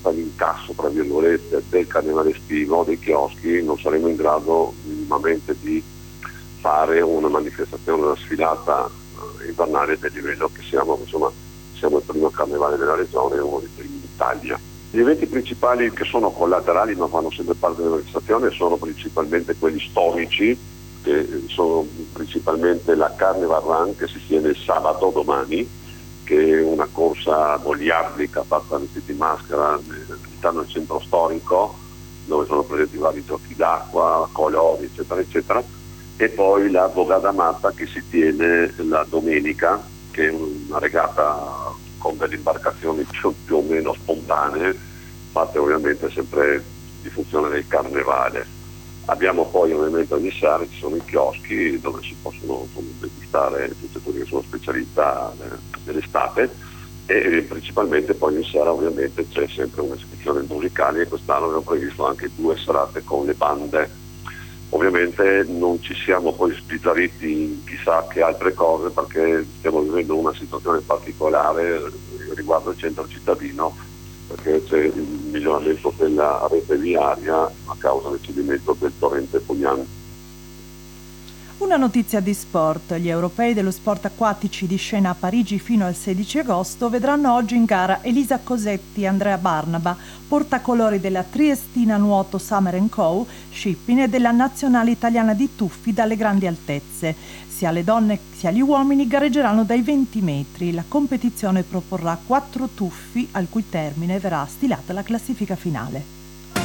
tutta l'incasso, tra virgolette, del carnevale estivo, dei chioschi, non saremo in grado minimamente di fare una manifestazione, una sfilata invernale del livello che siamo, insomma, siamo il primo carnevale della regione, uno dei primi d'Italia. Gli eventi principali che sono collaterali ma fanno sempre parte della manifestazione sono principalmente quelli storici, che sono principalmente la Carnival Run che si tiene il sabato domani, che è una corsa goliardica fatta vestiti in maschera all'interno del centro storico, dove sono presenti vari giochi d'acqua, colori, eccetera, eccetera, e poi la Bogada Matta che si tiene la domenica, che è una regata con delle imbarcazioni più o meno spontanee, fatte ovviamente sempre in funzione del carnevale. Abbiamo poi ovviamente ogni sera ci sono i chioschi dove si possono degustare tutte quelle che sono specialità dell'estate, e principalmente poi ogni sera ovviamente c'è sempre un'esibizione musicale, e quest'anno abbiamo previsto anche 2 serate con le bande. Ovviamente non ci siamo poi sbizzarriti in chissà che altre cose, perché stiamo vivendo una situazione particolare riguardo il centro cittadino, perché c'è il miglioramento della rete viaria a causa del cedimento del torrente Pugliano. Una notizia di sport. Gli europei dello sport acquatici di scena a Parigi fino al 16 agosto vedranno oggi in gara Elisa Cosetti e Andrea Barnaba, portacolori della Triestina Nuoto Summer & Co. Shipping e della nazionale italiana di tuffi dalle grandi altezze. Sia le donne sia gli uomini gareggeranno dai 20 metri. La competizione proporrà 4 tuffi, al cui termine verrà stilata la classifica finale.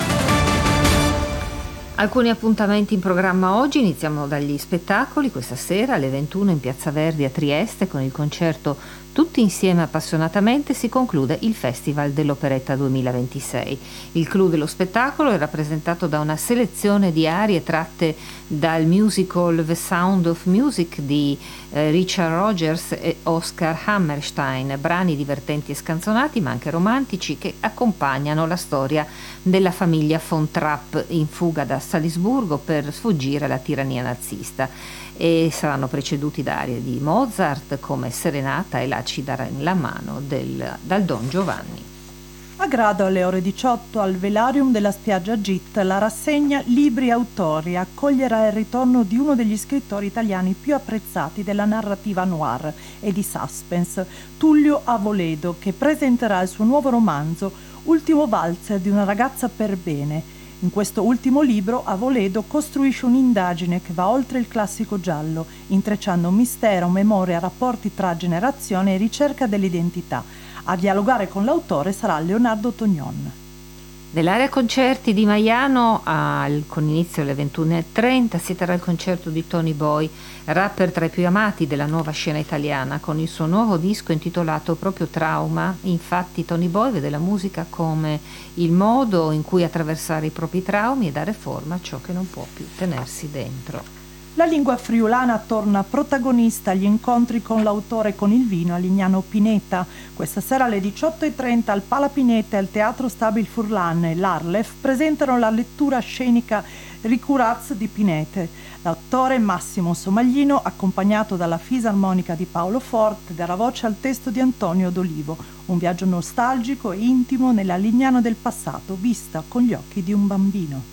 Alcuni appuntamenti in programma oggi. Iniziamo dagli spettacoli. Questa sera alle 21 in Piazza Verdi a Trieste con il concerto Tutti insieme appassionatamente si conclude il Festival dell'Operetta 2026. Il clou dello spettacolo è rappresentato da una selezione di arie tratte dal musical The Sound of Music di Richard Rogers e Oscar Hammerstein, brani divertenti e scanzonati ma anche romantici che accompagnano la storia della famiglia von Trapp in fuga da Salisburgo per sfuggire alla tirannia nazista, e saranno preceduti da arie di Mozart come Serenata e La ci darà la mano dal Don Giovanni. A Grado alle ore 18 al Velarium della Spiaggia Git la rassegna Libri Autori accoglierà il ritorno di uno degli scrittori italiani più apprezzati della narrativa noir e di suspense, Tullio Avoledo, che presenterà il suo nuovo romanzo Ultimo valzer di una ragazza per bene. In questo ultimo libro Avoledo costruisce un'indagine che va oltre il classico giallo, intrecciando mistero, memoria, rapporti tra generazioni e ricerca dell'identità. A dialogare con l'autore sarà Leonardo Tognon. Nell'area concerti di Maiano, con inizio alle 21:30, si terrà il concerto di Tony Boy, rapper tra i più amati della nuova scena italiana, con il suo nuovo disco intitolato proprio Trauma. Infatti Tony Boy vede la musica come il modo in cui attraversare i propri traumi e dare forma a ciò che non può più tenersi dentro. La lingua friulana torna protagonista agli incontri con l'autore e con il vino a Lignano Pineta. Questa sera alle 18:30 al Pala Pineta e al Teatro Stabil Furlan e l'Arlef presentano la lettura scenica Ricuraz di Pinete. L'autore Massimo Somaglino, accompagnato dalla fisarmonica di Paolo Forte, darà voce al testo di Antonio D'Olivo, un viaggio nostalgico e intimo nella Lignano del passato, vista con gli occhi di un bambino.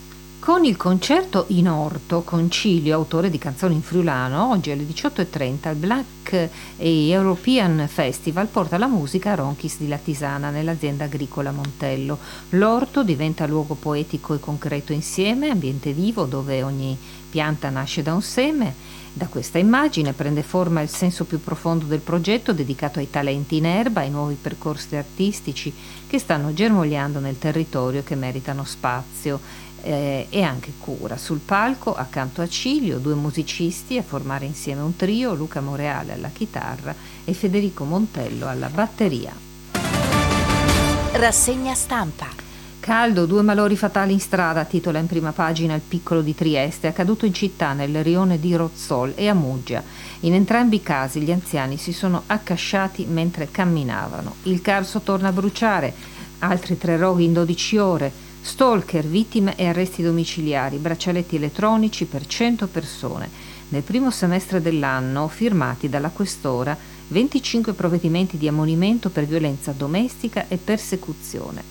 Con il concerto in orto con Cilio, autore di canzoni in friulano, oggi alle 18:30 il Black European Festival porta la musica a Ronchis di Latisana nell'azienda agricola Montello. L'orto diventa luogo poetico e concreto insieme, ambiente vivo dove ogni pianta nasce da un seme. Da questa immagine prende forma il senso più profondo del progetto dedicato ai talenti in erba, ai nuovi percorsi artistici che stanno germogliando nel territorio e che meritano spazio e anche cura. Sul palco, accanto a Cilio, 2 musicisti a formare insieme un trio, Luca Moreale alla chitarra e Federico Montello alla batteria. Rassegna stampa. Caldo, 2 malori fatali in strada, titola in prima pagina il Piccolo di Trieste, accaduto in città nel rione di Rozzol e a Muggia. In entrambi i casi gli anziani si sono accasciati mentre camminavano. Il Carso torna a bruciare, altri 3 roghi in 12 ore, stalker, vittime e arresti domiciliari, braccialetti elettronici per 100 persone. Nel primo semestre dell'anno, firmati dalla Questora, 25 provvedimenti di ammonimento per violenza domestica e persecuzione.